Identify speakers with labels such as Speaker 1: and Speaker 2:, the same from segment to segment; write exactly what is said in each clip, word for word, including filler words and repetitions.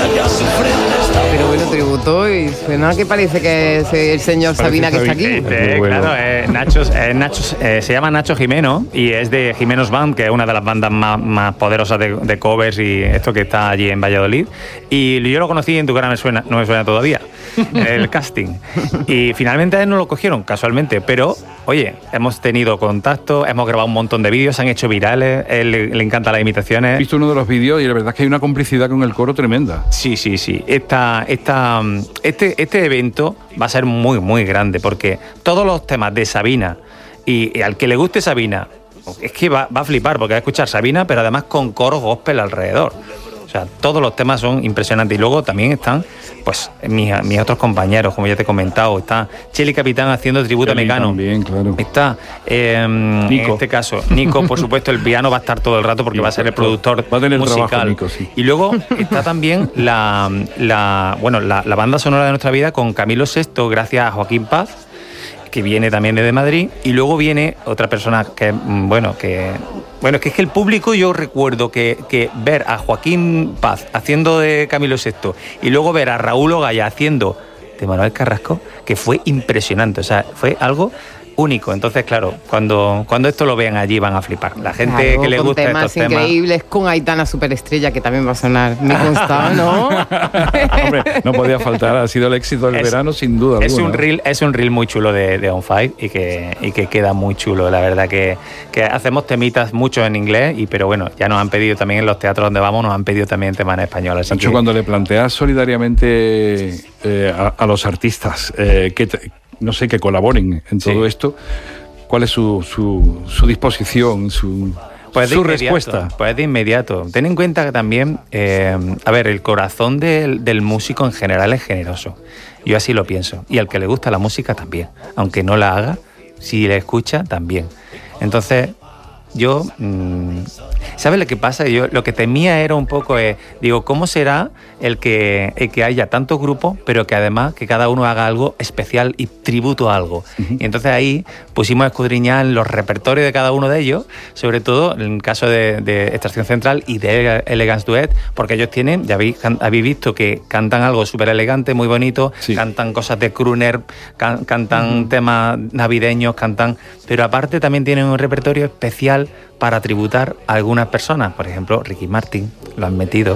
Speaker 1: Pero bueno, tributo y suena que parece que es el señor Sabina que está aquí.
Speaker 2: Este, bueno. Claro, eh, Nacho, eh, Nacho eh, se llama Nacho Jimeno y es de Jimenos Band, que es una de las bandas más, más poderosas de, de covers y esto que está allí en Valladolid. Y yo lo conocí en Tu cara me suena, no me suena todavía, el casting. Y finalmente a él no lo cogieron, casualmente, pero oye, hemos tenido contacto, hemos grabado un montón de vídeos, se han hecho virales, a él le, le encantan las imitaciones.
Speaker 3: He visto uno de los vídeos y la verdad es que hay una complicidad con el coro tremenda.
Speaker 2: Sí, sí, sí. Esta, esta, este, este evento va a ser muy, muy grande porque todos los temas de Sabina y, y al que le guste Sabina, es que va, va a flipar porque va a escuchar Sabina, pero además con coros gospel alrededor. O sea, todos los temas son impresionantes. Y luego también están, pues, mis, mis otros compañeros, como ya te he comentado. Está Cheli Capitán haciendo tributo a Mecano.
Speaker 3: También, claro.
Speaker 2: Está, eh, en este caso, Nico, por supuesto, el piano va a estar todo el rato porque sí, va a ser el productor
Speaker 3: va a tener
Speaker 2: musical.
Speaker 3: Trabajo, Nico, sí.
Speaker 2: Y luego está también la, la, bueno, la, la banda sonora de nuestra vida con Camilo Sesto, gracias a Joaquín Paz, que viene también desde Madrid, y luego viene otra persona que, bueno, que... Bueno, es que es que el público, yo recuerdo que, que ver a Joaquín Paz haciendo de Camilo Sesto y luego ver a Raúl Ogaya haciendo de Manuel Carrasco, que fue impresionante, o sea, fue algo único. Entonces, claro, cuando, cuando esto lo vean allí van a flipar. La gente
Speaker 1: claro,
Speaker 2: que le gusta
Speaker 1: temas
Speaker 2: estos temas...
Speaker 1: increíbles, con Aitana Superestrella, que también va a sonar. Me consta, ¿no?
Speaker 3: Hombre, no podía faltar, ha sido el éxito del es, verano sin duda
Speaker 2: es
Speaker 3: alguna.
Speaker 2: Un reel, es un reel muy chulo de, de On Five y que, y que queda muy chulo, la verdad que, que hacemos temitas mucho en inglés, y pero bueno, ya nos han pedido también en los teatros donde vamos, nos han pedido también temas en español. Así
Speaker 3: Nacho,
Speaker 2: que...
Speaker 3: cuando le planteas solidariamente eh, a, a los artistas eh, que... Te, no sé, que colaboren en todo sí. esto, ¿cuál es su, su, su disposición, su,
Speaker 2: pues
Speaker 3: su respuesta?
Speaker 2: Pues de inmediato. Ten en cuenta que también, eh, a ver, el corazón del, del músico en general es generoso. Yo así lo pienso. Y al que le gusta la música también. Aunque no la haga, si la escucha, también. Entonces, yo... Mmm, ¿sabes lo que pasa? Yo lo que temía era un poco, eh, digo, ¿cómo será el que, el que haya tantos grupos, pero que además que cada uno haga algo especial y tributo a algo? Uh-huh. Y entonces ahí pusimos a escudriñar los repertorios de cada uno de ellos, sobre todo en el caso de, de Extracción Central y de Elegance Duet, porque ellos tienen, ya habéis, habéis visto que cantan algo súper elegante, muy bonito, sí. cantan cosas de crooner, can, cantan uh-huh. temas navideños, cantan, pero aparte también tienen un repertorio especial para tributar a algunas personas. Por ejemplo, Ricky Martin, lo han metido.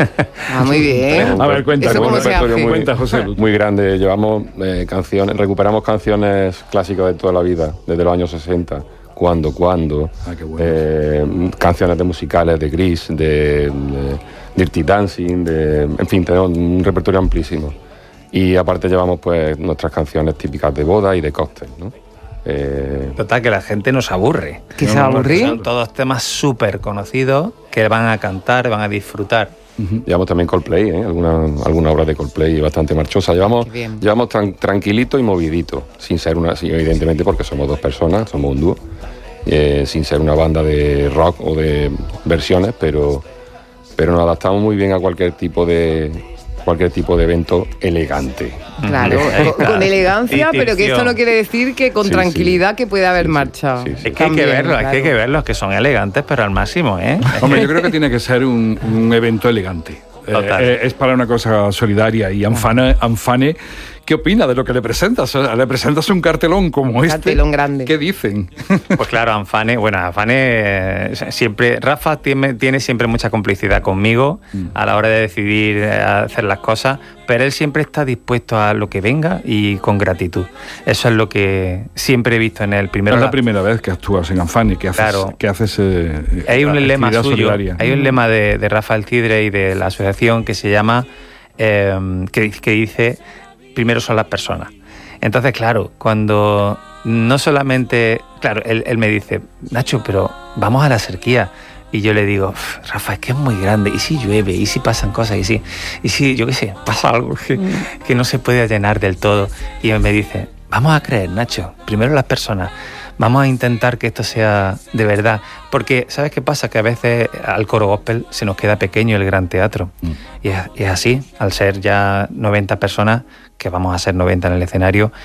Speaker 1: Ah, muy bien.
Speaker 4: A ver, cuenta,
Speaker 1: un
Speaker 4: repertorio muy,
Speaker 3: cuenta, José.
Speaker 4: muy grande. Llevamos eh, canciones, recuperamos canciones clásicas de toda la vida, desde los años sesenta. Cuando, cuando.
Speaker 3: Ah, qué bueno.
Speaker 4: Eh, canciones de musicales, de Gris, de, de Dirty Dancing, de, en fin, tenemos un repertorio amplísimo. Y aparte llevamos pues nuestras canciones típicas de boda y de cóctel, ¿no?
Speaker 2: Eh... Total, que la gente nos aburre.
Speaker 1: ¿Que se aburre?
Speaker 2: Son todos temas súper conocidos que van a cantar, van a disfrutar.
Speaker 4: Uh-huh. Llevamos también Coldplay, ¿eh? alguna, alguna obra de Coldplay bastante marchosa. Llevamos, llevamos tran- tranquilito y movidito, sin ser una, sí, evidentemente porque somos dos personas, somos un dúo, eh, sin ser una banda de rock o de versiones, pero, pero nos adaptamos muy bien a cualquier tipo de... cualquier tipo de evento elegante.
Speaker 1: Claro, con, con elegancia, pero que esto no quiere decir que con sí, tranquilidad sí. que puede haber sí, marcha.
Speaker 2: Sí, sí, sí. Es que también, hay que verlo, claro. es que hay que verlos, que son elegantes, pero al máximo, ¿eh?
Speaker 3: Hombre, yo creo que tiene que ser un, un evento elegante. Eh, es para una cosa solidaria. Y Anfane, Anfane, ¿qué opina de lo que le presentas? Le presentas un cartelón como
Speaker 1: un
Speaker 3: este.
Speaker 1: Cartelón grande.
Speaker 3: ¿Qué dicen?
Speaker 2: Pues claro, Anfane, bueno, Anfane eh, siempre, Rafa tiene, tiene siempre mucha complicidad conmigo mm. a la hora de decidir eh, hacer las cosas, pero él siempre está dispuesto a lo que venga y con gratitud. Eso es lo que siempre he visto en él. Primero,
Speaker 3: es la, la primera vez que actúas en Anfane, que haces,
Speaker 2: claro,
Speaker 3: que haces eh,
Speaker 2: hay un lema suyo,
Speaker 3: solidaria.
Speaker 2: Hay un lema de, de Rafael Cidre y de la asociación que se llama, eh, que, que dice, primero son las personas. Entonces, claro, cuando no solamente... Claro, él, él me dice, Nacho, pero vamos a la Serquía. Y yo le digo, Rafa, es que es muy grande. ¿Y si llueve? ¿Y si pasan cosas? ¿Y si, y si yo qué sé, pasa algo que, que no se puede llenar del todo? Y él me dice, vamos a creer, Nacho, primero las personas. Vamos a intentar que esto sea de verdad. Porque, ¿sabes qué pasa? Que a veces al coro gospel se nos queda pequeño el gran teatro. Mm. Y es, es así, al ser ya noventa personas, que vamos a ser noventa en el escenario,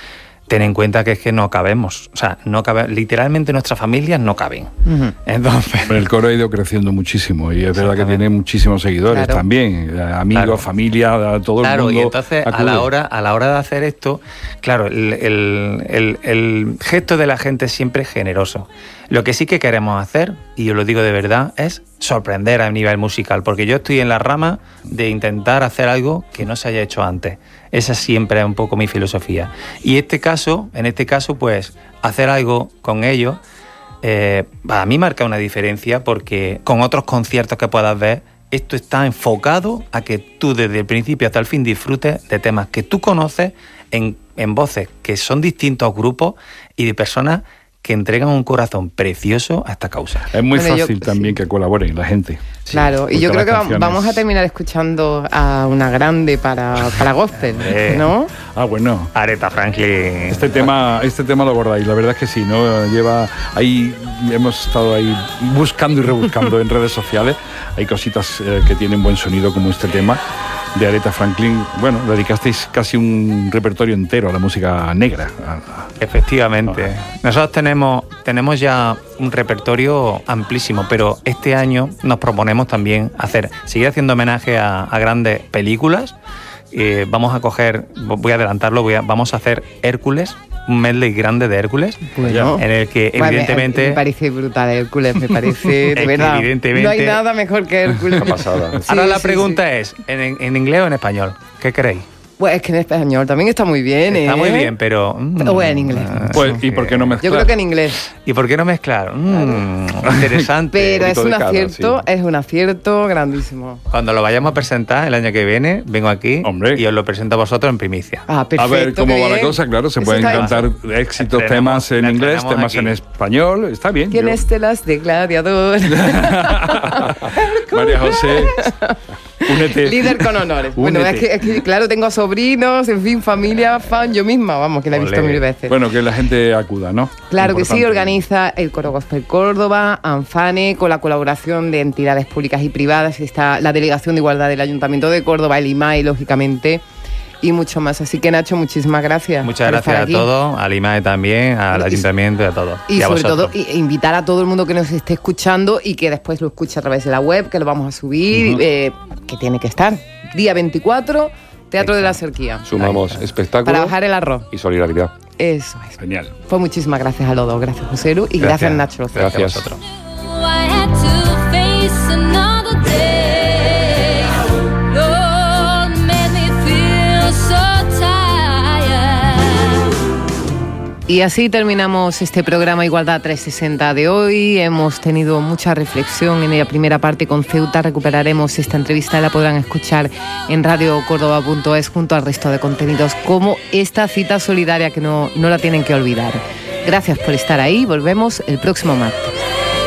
Speaker 2: ten en cuenta que es que no cabemos, o sea, no cabe, literalmente nuestras familias no caben. Uh-huh. Entonces,
Speaker 3: el coro ha ido creciendo muchísimo y es verdad que tiene muchísimos seguidores, claro. también, amigos, claro. familia, todo
Speaker 2: claro,
Speaker 3: el mundo.
Speaker 2: Y entonces a la hora a la hora de hacer esto, claro, el, el, el, el gesto de la gente es siempre generoso. Lo que sí que queremos hacer, y yo lo digo de verdad, es sorprender a nivel musical, porque yo estoy en la rama de intentar hacer algo que no se haya hecho antes. Esa siempre es un poco mi filosofía. Y este caso, en este caso, pues, hacer algo con ellos, eh, a mí marca una diferencia, porque con otros conciertos que puedas ver, esto está enfocado a que tú desde el principio hasta el fin disfrutes de temas que tú conoces en, en voces que son distintos grupos y de personas que entregan un corazón precioso a esta causa.
Speaker 3: Es muy
Speaker 1: bueno,
Speaker 3: fácil
Speaker 1: yo,
Speaker 3: también sí. que colaboren la gente.
Speaker 1: Sí, claro, y yo creo que canciones. vamos a terminar escuchando a una grande para, para gospel, ¿no?
Speaker 3: Ah, bueno.
Speaker 2: Aretha Franklin.
Speaker 3: Este tema, este tema lo abordáis, la verdad es que sí, ¿no? Lleva ahí, hemos estado ahí buscando y rebuscando en redes sociales. Hay cositas eh, que tienen buen sonido como este tema de Aretha Franklin. Bueno, dedicasteis casi un repertorio entero a la música negra.
Speaker 2: Efectivamente. Ah. Nosotros tenemos, tenemos ya un repertorio amplísimo, pero este año nos proponemos también hacer, seguir haciendo homenaje a, a grandes películas. Eh, vamos a coger, voy a adelantarlo, voy a, vamos a hacer Hércules, un medley grande de Hércules, bueno, en el que evidentemente...
Speaker 1: Me, me parece brutal Hércules, me parece, de verdad, evidentemente, no hay nada mejor que Hércules.
Speaker 2: Pasada. Ahora sí, la sí, pregunta sí. es, ¿en, ¿en inglés o en español? ¿Qué queréis?
Speaker 1: Pues es que en español también está muy bien, ¿eh?
Speaker 2: Está muy bien, pero...
Speaker 1: Mm, o en inglés.
Speaker 3: Pues, ¿y por qué no mezclar?
Speaker 1: Yo creo que en inglés.
Speaker 2: ¿Y por qué no mezclar? Mm, interesante.
Speaker 1: Pero es un acierto, sí. es un acierto grandísimo.
Speaker 2: Cuando lo vayamos a presentar el año que viene, vengo aquí
Speaker 3: Hombre.
Speaker 2: y os lo presento a vosotros en primicia.
Speaker 1: Ah, perfecto.
Speaker 3: A ver cómo va la cosa, claro, se Eso pueden cantar éxitos, temas en inglés, temas aquí. en español, está bien.
Speaker 1: ¿Quién es telas de gladiador?
Speaker 3: María José... Únete.
Speaker 1: Líder con honores. Únete. Bueno, es que, es que claro, tengo sobrinos, en fin, familia, fan, yo misma, vamos, que la he visto Olé. mil veces.
Speaker 3: Bueno, que la gente acuda, ¿no?
Speaker 1: Claro que sí, organiza el Coro Gospel Córdoba, ANFANE, con la colaboración de entidades públicas y privadas, está la Delegación de Igualdad del Ayuntamiento de Córdoba, el I M A E, lógicamente, y mucho más. Así que, Nacho, muchísimas gracias.
Speaker 2: Muchas gracias a todos, al I M A E también, al Ayuntamiento y a todos.
Speaker 1: Y,
Speaker 2: y a
Speaker 1: sobre
Speaker 2: vosotros.
Speaker 1: todo, invitar a todo el mundo que nos esté escuchando y que después lo escuche a través de la web, que lo vamos a subir, uh-huh. eh, que tiene que estar. Día veinticuatro, Teatro Exacto. de la Serquía.
Speaker 4: Sumamos espectáculo
Speaker 1: para bajar el arroz.
Speaker 4: Y solidaridad.
Speaker 1: Eso es.
Speaker 3: Genial.
Speaker 1: Pues muchísimas gracias a los dos. Gracias, José Lu, y gracias, gracias Nacho.
Speaker 4: Gracias,
Speaker 2: gracias a vosotros.
Speaker 1: Y así terminamos este programa Igualdad trescientos sesenta de hoy. Hemos tenido mucha reflexión en la primera parte con Ceuta. Recuperaremos esta entrevista, la podrán escuchar en radio córdoba punto es junto al resto de contenidos como esta cita solidaria que no, no la tienen que olvidar. Gracias por estar ahí. Volvemos el próximo martes.